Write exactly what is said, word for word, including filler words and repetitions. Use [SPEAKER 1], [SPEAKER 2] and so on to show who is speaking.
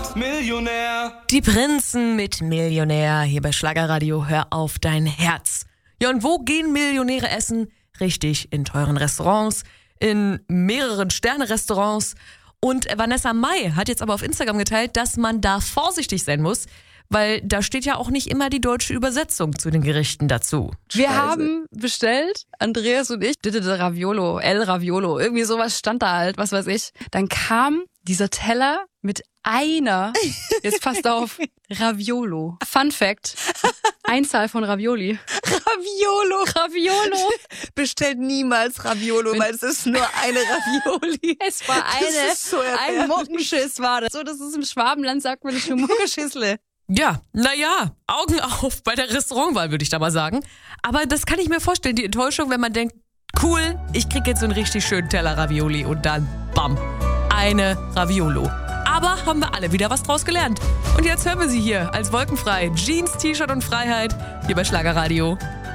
[SPEAKER 1] auf Millionär.
[SPEAKER 2] Die Prinzen mit Millionär hier bei Schlagerradio. Hör auf dein Herz. Ja, und wo gehen Millionäre essen? Richtig, in teuren Restaurants, in mehreren Sterne-Restaurants. Und Vanessa Mai hat jetzt aber auf Instagram geteilt, dass man da vorsichtig sein muss, weil da steht ja auch nicht immer die deutsche Übersetzung zu den Gerichten dazu.
[SPEAKER 3] Wir
[SPEAKER 2] Scheiße.
[SPEAKER 3] haben bestellt, Andreas und ich, Raviolo, El Raviolo, irgendwie sowas stand da halt, was weiß ich. Dann kam dieser Teller mit einer, jetzt passt auf, Raviolo. Fun Fact, Einzahl von Ravioli.
[SPEAKER 4] Raviolo.
[SPEAKER 3] Raviolo.
[SPEAKER 4] Bestellt niemals Raviolo, weil es ist nur eine Ravioli.
[SPEAKER 3] Es war eine,
[SPEAKER 4] ist so
[SPEAKER 3] ein
[SPEAKER 4] erbärmlich.
[SPEAKER 3] Muckenschiss war das. So, das ist im Schwabenland, sagt man nicht nur Muckenschissle.
[SPEAKER 2] Ja, naja, Augen auf bei der Restaurantwahl, würde ich da mal sagen. Aber das kann ich mir vorstellen, die Enttäuschung, wenn man denkt, cool, ich krieg jetzt so einen richtig schönen Teller Ravioli und dann, bam, eine Raviolo. Aber haben wir alle wieder was draus gelernt. Und jetzt hören wir sie hier als Wolkenfrei. Jeans, T-Shirt und Freiheit hier bei Schlagerradio.